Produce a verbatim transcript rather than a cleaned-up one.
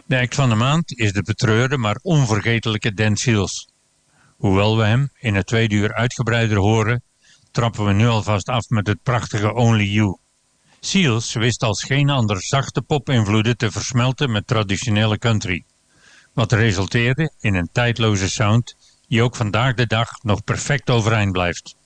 De act van de maand is de betreurde maar onvergetelijke Dan Seals. Hoewel we hem in het tweede uur uitgebreider horen, trappen we nu alvast af met het prachtige Only You. Seals wist als geen ander zachte pop-invloeden te versmelten met traditionele country, wat resulteerde in een tijdloze sound die ook vandaag de dag nog perfect overeind blijft.